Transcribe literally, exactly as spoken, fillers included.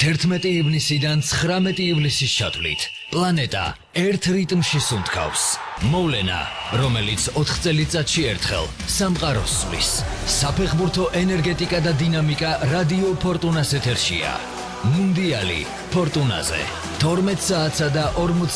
თერთმეტი ივნისიდან ცხრამეტი ივლისის ჩათვლით პლანეტა ერთ რიტმში სუნთქავს. მოვლენა, რომელიც ოთხ წელიწადში ერთხელ სამყაროს სვლის. საფეხბურთო ენერგეტიკა და დინამიკა რადიო ფორტუნას ეთერშია. მუნდიალი ფორტუნაზე თორმეტ საათსა და ორმოცდაოთხ